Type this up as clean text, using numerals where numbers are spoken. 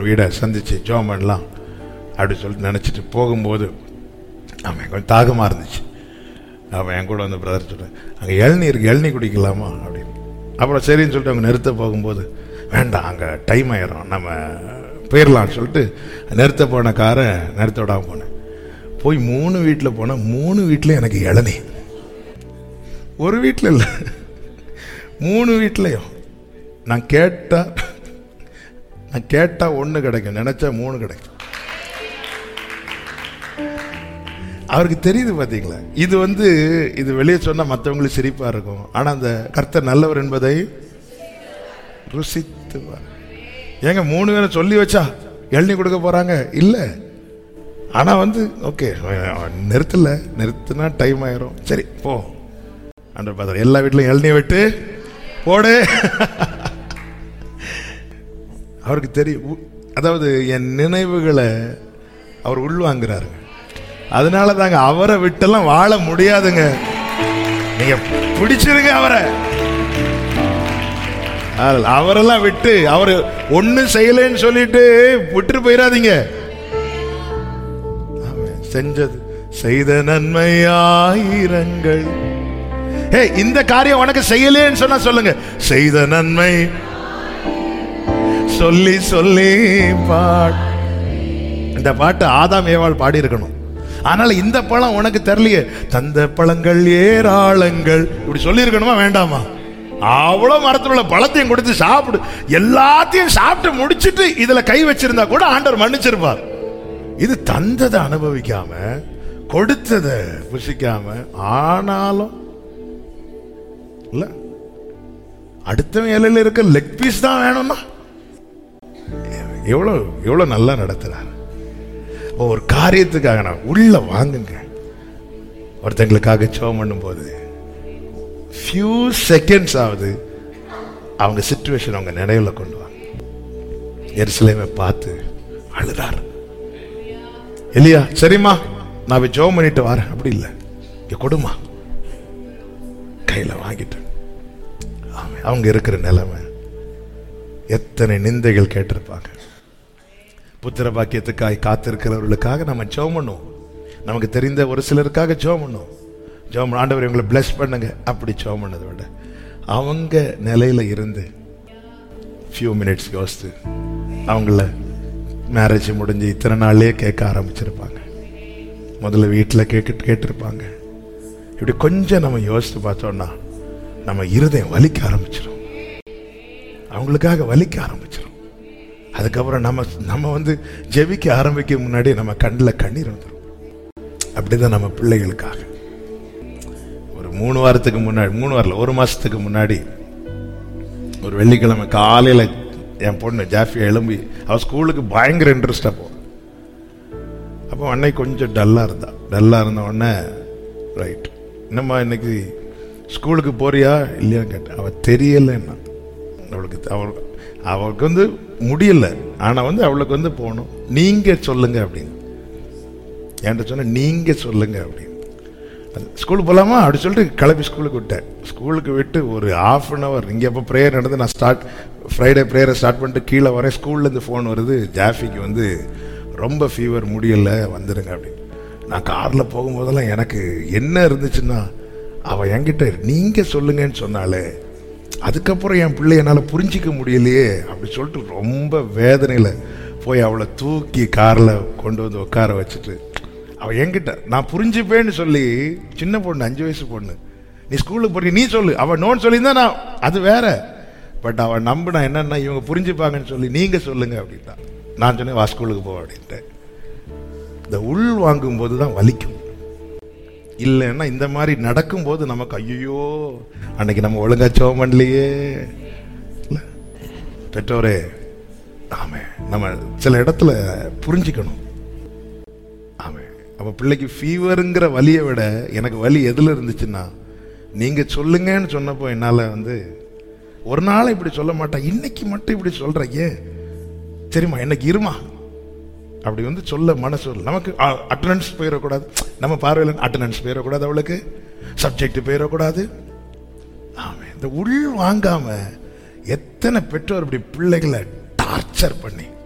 வீடை சந்திச்சு ஜெபம் பண்ணலாம் அப்படி சொல்லிட்டு நினச்சிட்டு போகும்போது அவன் கொஞ்சம் தாகமாக இருந்துச்சு. அவன் என் கூட வந்து பிரதர் சொல்கிறேன், அங்கே இளநீ குடிக்கலாமா அப்படின்னு. அப்புறம் சரின்னு சொல்லிட்டு அவங்க நிறுத்த போகும்போது, வேண்டாம் அங்கே டைம் ஆயிரும், நம்ம போயிடலான்னு சொல்லிட்டு நிறுத்த போன காரை நிறுத்த விடாமல் போனேன். போய் 3 வீட்டில் போனேன். 3 வீட்டில் எனக்கு இளநீ. ஒரு வீட்டில் இல்லை, 3 வீட்லையும். நான் கேட்டால் 1 கிடைக்கும், நினச்சா 3 கிடைக்கும். அவருக்கு தெரியுது பார்த்தீங்களா, இது வெளியே சொன்னால் மற்றவங்களுக்கு சிரிப்பாக இருக்கும். ஆனால் அந்த கர்த்தர் நல்லவர் என்பதை ருசித்துவார். ஏங்க 3 பேரை சொல்லி வச்சா இளநீ கொடுக்க போகிறாங்க இல்லை. ஆனால் ஓகே நிறுத்தினா டைம் ஆயிரும், சரி போ அன்று பார்த்தா எல்லா வீட்லையும் இளநீ விட்டு போடு. அவருக்கு தெரியும், அதாவது என் நினைவுகளை அவர் உள்வாங்கிறாருங்க. அதனால தாங்க அவரை விட்டெல்லாம் வாழ முடியாதுங்க. நீங்க பிடிச்சிருங்க அவரெல்லாம் விட்டு அவரு ஒன்னும் செய்யலன்னு சொல்லிட்டு விட்டு போயிடாதீங்க. செய்த நன்மையாயிரங்கள். இந்த காரியம் உனக்கு செய்யலேன்னு சொன்னா சொல்லுங்க, செய்த நன்மை சொல்லி சொல்லி பாடு. இந்த பாட்டு ஆதாம் ஏவாள் பாடி இருக்கணும். அதனால இந்த பழம் உனக்கு தெரியலையே, தந்த பழங்கள் ஏராளங்கள் இப்படி சொல்லி இருக்கணுமா வேண்டாமா? அவ்வளவு மரத்தில் உள்ள பழத்தையும் கொடுத்து சாப்பிடு, எல்லாத்தையும் சாப்பிட்டு முடிச்சிட்டு இதுல கை வச்சிருந்தா கூட ஆண்டவர் மன்னிச்சிருப்பார். இது தந்ததை அனுபவிக்காம கொடுத்ததை புசிக்காம, ஆனாலும் இல்ல அடுத்த இலையில இருக்க லெக் பீஸ் தான் வேணும்னா எவ்வளவு நல்லா நடத்துறாரு. ஒரு காரியத்துக்காக நான் உள்ள வாங்குங்க. ஒருத்தங்களுக்காக ஜெபம் பண்ணும் போது few seconds ஆகுது அவங்க சிச்சுவேஷன் அவங்க நினைவுல கொண்டு வாங்க. எருசலேமை பார்த்து அழுதார் எலியா. சரிம்மா நான் போய் ஜெபம் பண்ணிட்டு வரேன். அப்படி இல்லை, இங்க கொடுமா, கையில வாங்கிட்டு. அவங்க இருக்கிற நிலைமை எத்தனை நிந்தைகள் கேட்டிருப்பாங்க. புத்திர பாக்கியத்துக்காக காத்திருக்கிறவர்களுக்காக நம்ம ஜெபம் பண்ணுவோம். நமக்கு தெரிந்த ஒரு சிலருக்காக ஜெபம் பண்ணுவோம். ஜெபம் ஆண்டவர் இவங்களை பிளஸ் பண்ணுங்க அப்படி ஜெபம் பண்ணதை விட அவங்க நிலையில இருந்து ஃபியூ மினிட்ஸ் யோசித்து அவங்கள மேரேஜ் முடிஞ்சு இத்தனை நாள்லயே கேட்க ஆரம்பிச்சிருப்பாங்க. முதல்ல வீட்டில் கேட்டிருப்பாங்க. இப்படி கொஞ்சம் நம்ம யோசித்து பார்த்தோம்னா நம்ம இருதயம் வலிக்க ஆரம்பிச்சிடும், அவங்களுக்காக வலிக்க ஆரம்பிச்சிடும். அதுக்கப்புறம் நம்ம ஜெபிக்க ஆரம்பிக்க முன்னாடி நம்ம கண்ணில் கண்ணீர் வந்துடும். அப்படிதான் நம்ம பிள்ளைகளுக்காக ஒரு 3 வாரத்துக்கு முன்னாடி, 3 வாரம் 1 மாசத்துக்கு முன்னாடி ஒரு வெள்ளிக்கிழமை காலையில என் பொண்ணு ஜாஃபியா எழும்பி அவ ஸ்கூலுக்கு பயங்கர இன்ட்ரெஸ்டா போ. அப்போ அன்னைக்கு கொஞ்சம் டல்லா இருந்த உடனே ரைட் என்னம்மா இன்னைக்கு ஸ்கூலுக்கு போறியா இல்லையான்னு கேட்டேன். அவ தெரியலன்னா அவளுக்கு முடியல. ஆனா அவளுக்கு போகணும். நீங்க சொல்லுங்க அப்படின்னு என்கிட்ட சொன்ன, நீங்க சொல்லுங்க அப்படின்னு. ஸ்கூலுக்கு போகலாமா அப்படி சொல்லிட்டு கிளம்பி ஸ்கூலுக்கு விட்டேன். ஸ்கூலுக்கு விட்டு ஒரு 1/2 hour இங்கே அப்போ ப்ரேயர் நடந்து நான் ஃப்ரைடே ப்ரேயரை ஸ்டார்ட் பண்ணிட்டு கீழே வரேன். ஸ்கூல்லேருந்து ஃபோன் வருது, ஜாஃபிக்கு ரொம்ப ஃபீவர், முடியலை, வந்துடுங்க அப்படின்னு. நான் காரில் போகும்போதெல்லாம் எனக்கு என்ன இருந்துச்சுன்னா, அவள் என்கிட்ட நீங்கள் சொல்லுங்கன்னு சொன்னாலே அதுக்கப்புறம் என் பிள்ளை என்னால் புரிஞ்சிக்க முடியலையே அப்படி சொல்லிட்டு ரொம்ப வேதனையில் போய் அவளை தூக்கி காரில் கொண்டு உட்கார வச்சுட்டு அவள் என்கிட்ட நான் புரிஞ்சுப்பேன்னு சொல்லி, சின்ன பொண்ணு 5 வயசு பொண்ணு, நீ ஸ்கூலுக்கு போறீங்க நீ சொல்லு, அவள் நோன்னு சொல்லியிருந்தா நான் அது வேற. பட் அவள் நம்பினா என்னன்னா இவங்க புரிஞ்சுப்பாங்கன்னு சொல்லி நீங்க சொல்லுங்க அப்படின்ட்டா. நான் சொன்னேன் வா ஸ்கூலுக்கு போ அப்படின்ட்டு. இந்த உள் வாங்கும் போது தான் வலிக்கும். இல்லைன்னா இந்த மாதிரி நடக்கும்போது நமக்கு ஐயோ அன்னைக்கு நம்ம ஒழுங்கா ஜெபம் பண்ணலையே. பெற்றோரே ஆமே, நம்ம சில இடத்துல புரிஞ்சுக்கணும். ஆமே, அப்ப பிள்ளைக்கு ஃபீவருங்கிற வலியை விட எனக்கு வலி எதுல இருந்துச்சுன்னா, நீங்க சொல்லுங்கன்னு சொன்னப்போ என்னால ஒரு நாள் இப்படி சொல்ல மாட்டேன், இன்னைக்கு மட்டும் இப்படி சொல்ற, ஏன் சரிம்மா எனக்கு இருமா அப்படி சொல்ல மனசு. நமக்கு அட்டண்டன்ஸ் போயிடக்கூடாது, நம்ம பார்வையில் அட்டண்டன்ஸ் போயிடக்கூடாது, அவளுக்கு சப்ஜெக்ட் போயிடக்கூடாது. ஆமாம், இந்த உள் வாங்காம எத்தனை பெற்றோர் இப்படி பிள்ளைகளை டார்ச்சர் பண்ணி